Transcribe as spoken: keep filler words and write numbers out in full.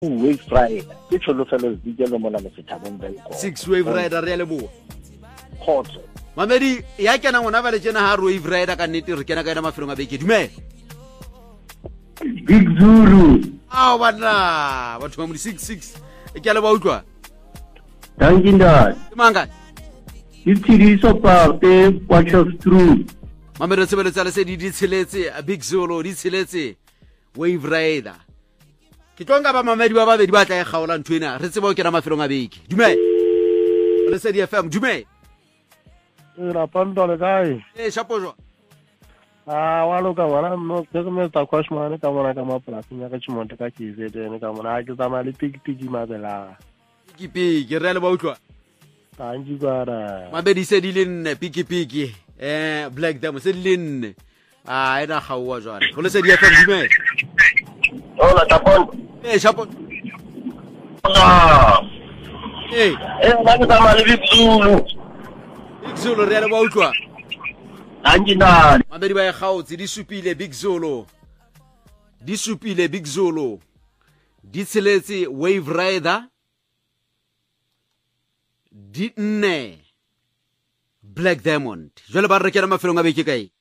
Wave Rider ke tsholofelo dijelo mona mo sethabong ba iko six Wave Rider re le bo khotso mamedi ya kena ngona ba le tsena ha Wave Rider ka nnete re kena ka ena mafelong a beke dumela Big Zulu ah bana batho ba mo six six e ke le ba utlwa Tanginda ke manga Itiriso parte watch of through mamedi se beletsa le se di di tsheletse Big Zulu di tsheletse Wave Rider ke tlonga ba mamedi ba babedi ba tla e gaola ntwena re tsebo ke na mafelong a beke dumela le se di F M dumela ra pando le kai eh shapojo ah walo ka wala no ke me ta kwashmane ka mona ka maplasi nya ka chimonte ka kizete ne ka mona ke tsama le piki piki mabela piki piki re le ba utlwa tanji kwara mabedi se di le nne piki piki eh Black Dam se di le nne ah ena gaowa jwale go le se di F M dumela Hola tapon eh shapo ah eh eh ba ke tsama le Big Zulu Big Zulu re le ba utlwa Tanginda mabedi ba e gaotse di supile Big Zulu di supile Big Zulu di tseletse Wave Rider di nne Black Diamond jwale ba re kena mafelong a beke kae